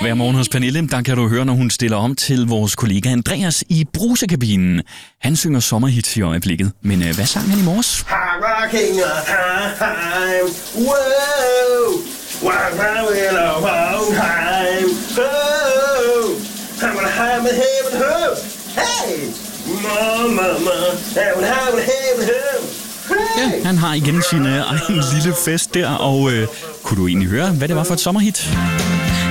hver morgen hos Pernille, der kan du høre, når hun stiller om til vores kollega Andreas i brusekabinen. Han synger sommerhits i øjeblikket, men hvad sang han i morges? Ja, han har igen sin egen lille fest der, og kunne du egentlig høre, hvad det var for et sommerhit?